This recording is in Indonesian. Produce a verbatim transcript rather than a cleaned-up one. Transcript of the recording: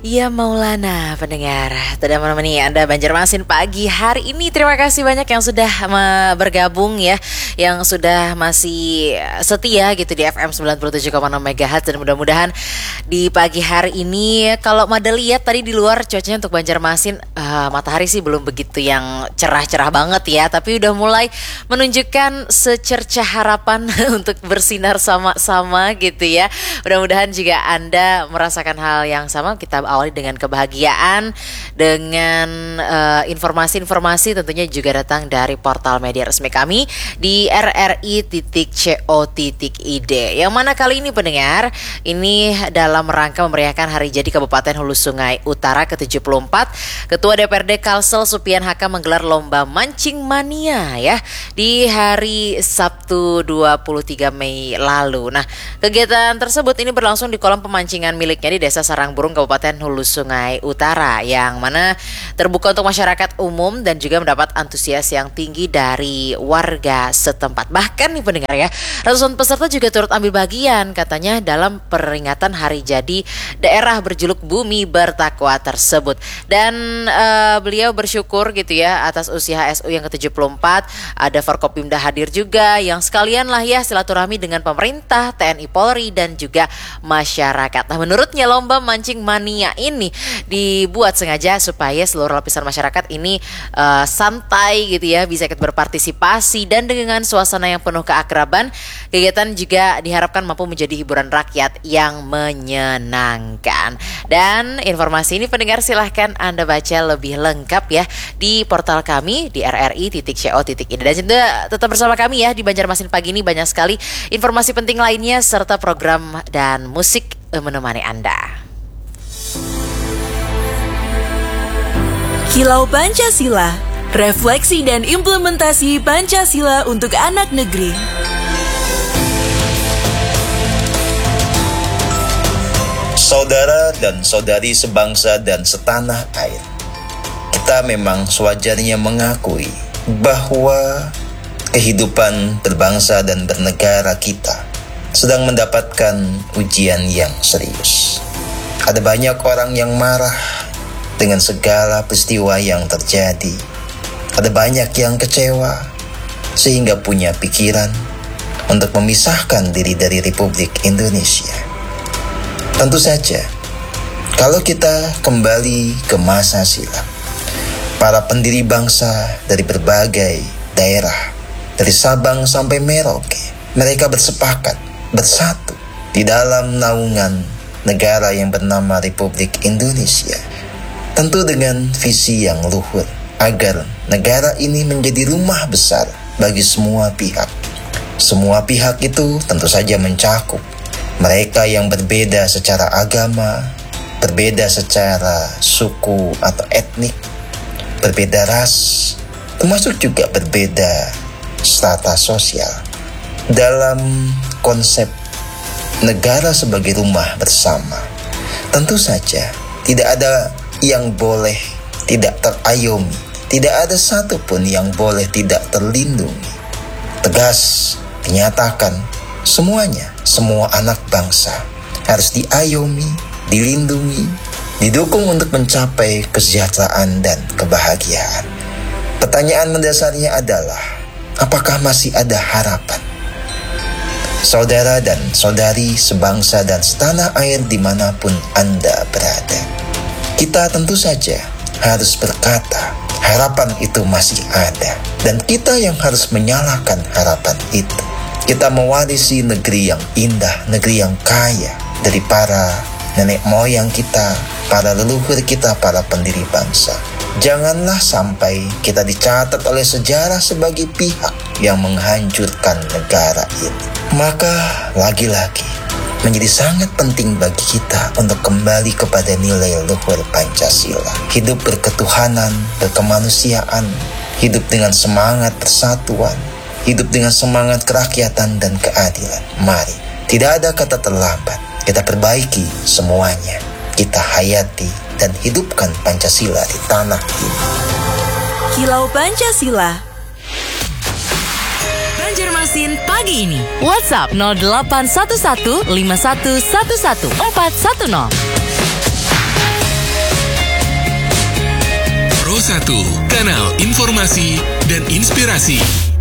Ya Maulana pendengar, sudah menemani Anda Banjarmasin pagi hari ini. Terima kasih banyak yang sudah bergabung ya, yang sudah masih setia gitu di F M sembilan puluh tujuh koma enam megahertz. Dan mudah-mudahan di pagi hari ini, kalau Mada lihat tadi di luar cuacanya untuk Banjarmasin, uh, matahari sih belum begitu yang cerah-cerah banget ya, tapi udah mulai menunjukkan secercah harapan untuk bersinar sama-sama gitu ya. Mudah-mudahan juga Anda merasakan hal yang sama. Kita awali dengan kebahagiaan, dengan uh, informasi-informasi tentunya juga datang dari portal media resmi kami di r r i titik co titik i d. Yang mana kali ini pendengar, ini dalam rangka memeriahkan Hari Jadi Kabupaten Hulu Sungai Utara ke tujuh puluh empat, Ketua D P R D Kalsel Supian Haka menggelar lomba mancing mania ya di hari Sabtu dua puluh tiga Mei lalu. Nah, kegiatan tersebut ini berlangsung di kolam pemancingan miliknya di Desa Sarangburung Kabupaten Hulu Sungai Utara, yang mana terbuka untuk masyarakat umum dan juga mendapat antusias yang tinggi dari warga setempat. Bahkan nih pendengar ya, ratusan peserta juga turut ambil bagian katanya dalam peringatan Hari Jadi daerah berjuluk Bumi Bertakwa tersebut. Dan uh, beliau bersyukur gitu ya atas usia H S U yang ke tujuh puluh empat. Ada Forkopimda hadir juga, yang sekalian lah ya silaturahmi dengan pemerintah, T N I Polri dan juga masyarakat. Nah, menurutnya lomba mancing mania ini dibuat sengaja supaya seluruh lapisan masyarakat ini uh, santai gitu ya, bisa ikut berpartisipasi dan dengan suasana yang penuh keakraban. Kegiatan juga diharapkan mampu menjadi hiburan rakyat yang menyenangkan. Dan informasi ini pendengar silahkan Anda baca lebih lengkap ya di portal kami di r r i titik co titik i d. Dan juga tetap bersama kami ya di Banjarmasin pagi ini, banyak sekali informasi penting lainnya serta program dan musik menemani Anda. Kilau Pancasila, refleksi dan implementasi Pancasila untuk anak negeri. Saudara dan saudari sebangsa dan setanah air, kita memang sewajarnya mengakui bahwa kehidupan berbangsa dan bernegara kita sedang mendapatkan ujian yang serius. Ada banyak orang yang marah dengan segala peristiwa yang terjadi. Ada banyak yang kecewa sehingga punya pikiran untuk memisahkan diri dari Republik Indonesia. Tentu saja, kalau kita kembali ke masa silam, para pendiri bangsa dari berbagai daerah, dari Sabang sampai Merauke, mereka bersepakat, bersatu di dalam naungan negara yang bernama Republik Indonesia. Tentu dengan visi yang luhur, agar negara ini menjadi rumah besar bagi semua pihak. Semua pihak itu tentu saja mencakup mereka yang berbeda secara agama, berbeda secara suku atau etnik, berbeda ras, termasuk juga berbeda strata sosial. Dalam konsep negara sebagai rumah bersama, tentu saja tidak ada yang boleh tidak terayomi, tidak ada satupun yang boleh tidak terlindungi. Tegas dinyatakan, semuanya, semua anak bangsa harus diayomi, dilindungi, didukung untuk mencapai kesejahteraan dan kebahagiaan. Pertanyaan mendasarnya adalah, apakah masih ada harapan? Saudara dan saudari sebangsa dan setanah air dimanapun Anda berada, kita tentu saja harus berkata, harapan itu masih ada. Dan kita yang harus menyalakan harapan itu. Kita mewarisi negeri yang indah, negeri yang kaya dari para nenek moyang kita, para leluhur kita, para pendiri bangsa. Janganlah sampai kita dicatat oleh sejarah sebagai pihak yang menghancurkan negara ini. Maka lagi-lagi menjadi sangat penting bagi kita untuk kembali kepada nilai luhur Pancasila. Hidup berketuhanan, berkemanusiaan, hidup dengan semangat persatuan, hidup dengan semangat kerakyatan dan keadilan. Mari, tidak ada kata terlambat. Kita perbaiki semuanya. Kita hayati dan hidupkan Pancasila di tanah ini. Kilau Pancasila, Banjarmasin pagi ini. WhatsApp nol delapan satu satu lima satu satu satu empat satu nol. satu, kanal informasi dan inspirasi.